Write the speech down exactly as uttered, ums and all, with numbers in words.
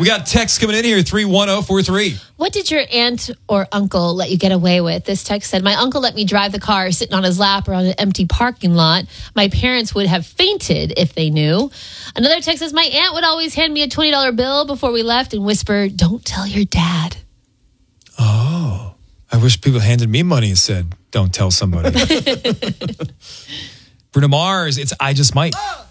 We got text coming in here, three one zero four three. What did your aunt or uncle let you get away with? This text said, my uncle let me drive the car sitting on his lap or on an empty parking lot. My parents would have fainted if they knew. Another text says, my aunt would always hand me a twenty dollar bill before we left and whisper, don't tell your dad. Oh, I wish people handed me money and said, don't tell somebody. Bruno Mars, it's I Just Might.